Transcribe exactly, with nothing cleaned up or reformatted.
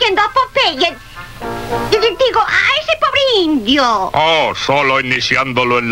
diciendo a Popeye? Digo, a ese pobre indio. Oh, solo iniciándolo en